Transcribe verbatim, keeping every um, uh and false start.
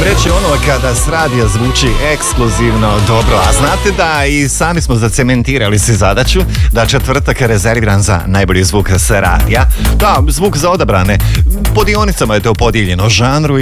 reći ono kada s radija zvuči ekskluzivno dobro, a znate da i sami smo zacementirali si zadaću da četvrtak je rezerviran za najbolji zvuk s radija. Da, zvuk za odabrane. Po dionicama je to podijeljeno žanru